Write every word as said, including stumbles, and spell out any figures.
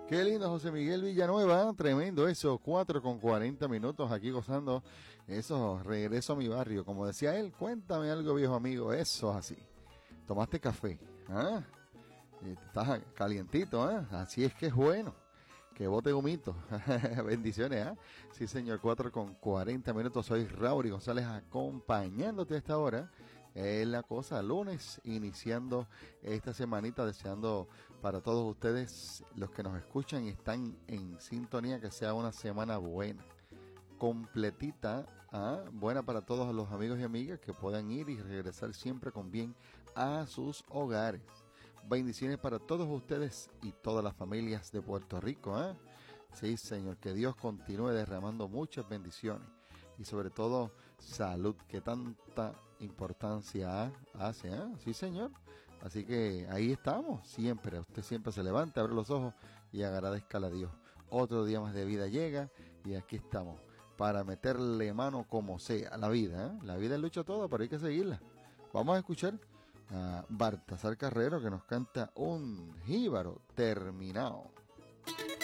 Qué lindo, José Miguel Villanueva, tremendo eso, cuatro con cuarenta minutos aquí gozando eso, regreso a mi barrio, como decía él, cuéntame algo viejo amigo, eso es así, tomaste café, ¿ah? Estás calientito, ¿ah? Así es que es bueno, que bote humito, bendiciones, ¿ah? Sí señor, cuatro con cuarenta minutos, soy Raúl González acompañándote a esta hora. Es la cosa, lunes, iniciando esta semanita, deseando para todos ustedes, los que nos escuchan y están en sintonía, que sea una semana buena, completita, ¿ah? Buena para todos los amigos y amigas, que puedan ir y regresar siempre con bien a sus hogares. Bendiciones para todos ustedes y todas las familias de Puerto Rico, ¿eh? Sí, Señor, que Dios continúe derramando muchas bendiciones y sobre todo salud, que tanta importancia hace, ¿eh? Sí, Señor. Así que ahí estamos, siempre. Usted siempre se levanta, abre los ojos y agradezca a Dios. Otro día más de vida llega y aquí estamos para meterle mano como sea a la vida, ¿eh? La vida es lucha toda, pero hay que seguirla. Vamos a escuchar a Baltasar Carrero, que nos canta Un jíbaro terminado.